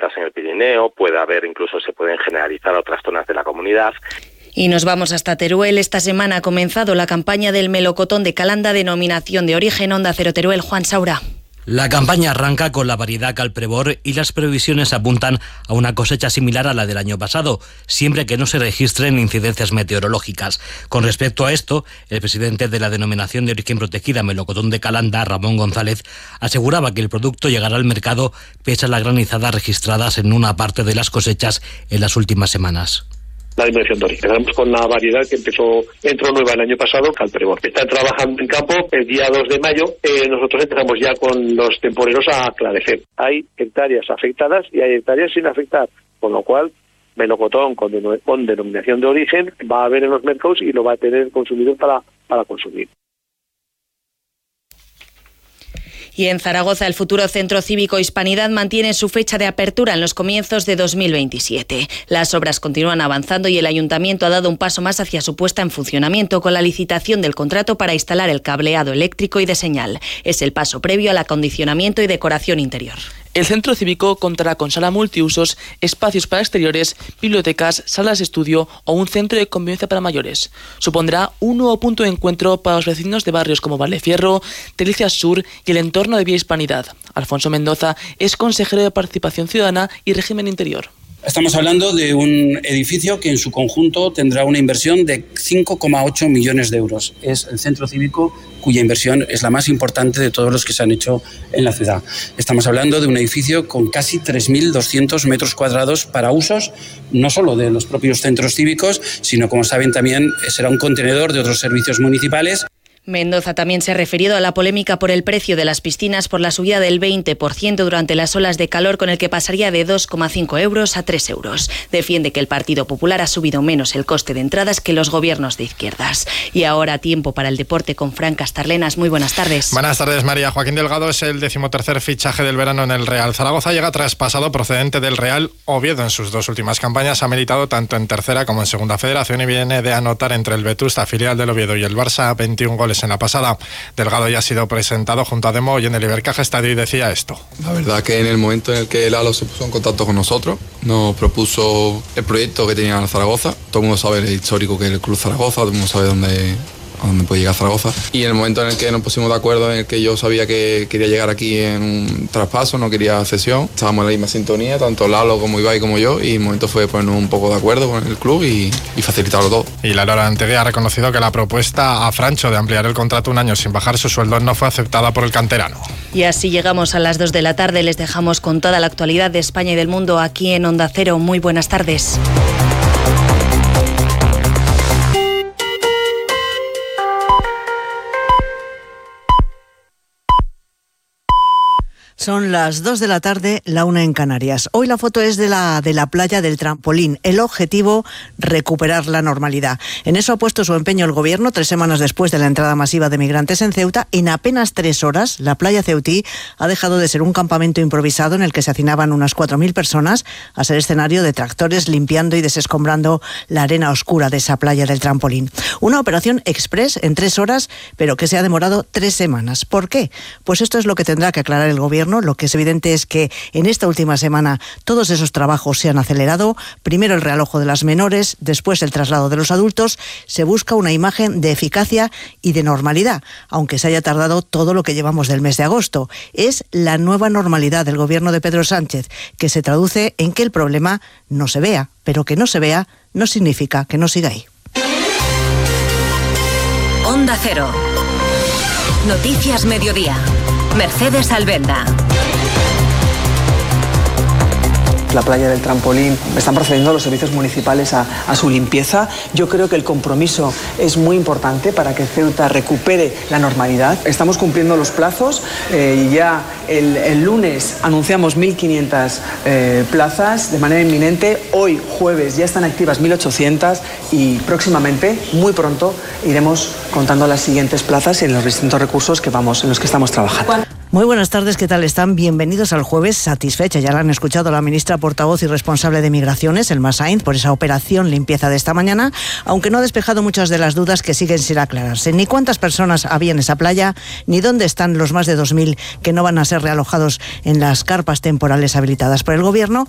tormentas en el Pirineo, se pueden generalizar a otras zonas de la comunidad. Y nos vamos hasta Teruel. Esta semana ha comenzado la campaña del melocotón de Calanda, denominación de origen. Onda Cero Teruel, Juan Saura. La campaña arranca con la variedad Calprevor y las previsiones apuntan a una cosecha similar a la del año pasado, siempre que no se registren incidencias meteorológicas. Con respecto a esto, el presidente de la denominación de origen protegida Melocotón de Calanda, Ramón González, aseguraba que el producto llegará al mercado pese a las granizadas registradas en una parte de las cosechas en las últimas semanas. La denominación de origen. Estamos con la variedad que entró nueva el año pasado, Calprevor. Están trabajando en campo. El día 2 de mayo nosotros empezamos ya con los temporeros a aclarecer. Hay hectáreas afectadas y hay hectáreas sin afectar, con lo cual melocotón con denominación de origen va a haber en los mercados y lo va a tener el consumidor para consumir. Y en Zaragoza, el futuro Centro Cívico Hispanidad mantiene su fecha de apertura en los comienzos de 2027. Las obras continúan avanzando y el Ayuntamiento ha dado un paso más hacia su puesta en funcionamiento con la licitación del contrato para instalar el cableado eléctrico y de señal. Es el paso previo al acondicionamiento y decoración interior. El centro cívico contará con sala multiusos, espacios para exteriores, bibliotecas, salas de estudio o un centro de convivencia para mayores. Supondrá un nuevo punto de encuentro para los vecinos de barrios como Valefierro, Delicias Sur y el entorno de Vía Hispanidad. Alfonso Mendoza es consejero de Participación Ciudadana y Régimen Interior. Estamos hablando de un edificio que en su conjunto tendrá una inversión de 5,8 millones de euros. Es el centro cívico cuya inversión es la más importante de todos los que se han hecho en la ciudad. Estamos hablando de un edificio con casi 3.200 metros cuadrados para usos no solo de los propios centros cívicos, sino, como saben, también será un contenedor de otros servicios municipales. Mendoza también se ha referido a la polémica por el precio de las piscinas por la subida del 20% durante las olas de calor, con el que pasaría de 2,5 euros a 3 euros. Defiende que el Partido Popular ha subido menos el coste de entradas que los gobiernos de izquierdas. Y ahora tiempo para el deporte con Fran Castarlenas. Muy buenas tardes. Buenas tardes, María. Joaquín Delgado es el 13º fichaje del verano en el Real Zaragoza. Llega traspasado procedente del Real Oviedo. En sus dos últimas campañas ha militado tanto en tercera como en segunda federación y viene de anotar entre el Vetusta, filial del Oviedo, y el Barça 21 goles en la pasada. Delgado ya ha sido presentado junto a Demo y en el Ibercaja Estadio y decía esto. La verdad que en el momento en el que Lalo se puso en contacto con nosotros, nos propuso el proyecto que tenía en Zaragoza. Todo el mundo sabe el histórico que es el Club Zaragoza, todo el mundo sabe dónde puede llegar Zaragoza. Y en el momento en el que nos pusimos de acuerdo, en el que yo sabía que quería llegar aquí en un traspaso, no quería cesión, estábamos en la misma sintonía, tanto Lalo como Ibai como yo, y el momento fue ponernos un poco de acuerdo con el club y facilitarlo todo. Y Lalo Arantegui ha reconocido que la propuesta a Francho de ampliar el contrato un año sin bajar su sueldo no fue aceptada por el canterano. Y así llegamos a las 2 de la tarde. Les dejamos con toda la actualidad de España y del mundo aquí en Onda Cero. Muy buenas tardes. Son las 2 de la tarde, la 1 en Canarias. Hoy la foto es de la playa del Trampolín. El objetivo, recuperar la normalidad. En eso ha puesto su empeño el Gobierno 3 semanas después de la entrada masiva de migrantes en Ceuta. En apenas 3 horas, la playa ceutí ha dejado de ser un campamento improvisado en el que se hacinaban unas 4.000 personas a ser escenario de tractores limpiando y desescombrando la arena oscura de esa playa del Trampolín. Una operación express en 3 horas, pero que se ha demorado 3 semanas. ¿Por qué? Pues esto es lo que tendrá que aclarar el Gobierno. Lo que es evidente es que en esta última semana todos esos trabajos se han acelerado. Primero el realojo de las menores, después el traslado de los adultos. Se busca una imagen de eficacia y de normalidad, aunque se haya tardado todo lo que llevamos del mes de agosto. Es la nueva normalidad del Gobierno de Pedro Sánchez, que se traduce en que el problema no se vea, pero que no se vea no significa que no siga ahí. Onda Cero. Noticias Mediodía. Mercedes Albenda. La playa del Trampolín, están procediendo los servicios municipales a su limpieza. Yo creo que el compromiso es muy importante para que Ceuta recupere la normalidad. Estamos cumpliendo los plazos. Ya el lunes anunciamos 1.500 plazas de manera inminente. Hoy, jueves, ya están activas 1.800 y próximamente, muy pronto, iremos contando las siguientes plazas en los distintos recursos en los que estamos trabajando. Muy buenas tardes, ¿qué tal están? Bienvenidos al jueves. Satisfecha, ya la han escuchado la ministra portavoz y responsable de Migraciones, Elma Sainz, por esa operación limpieza de esta mañana, aunque no ha despejado muchas de las dudas que siguen sin aclararse. Ni cuántas personas había en esa playa, ni dónde están los más de 2.000 que no van a ser realojados en las carpas temporales habilitadas por el Gobierno,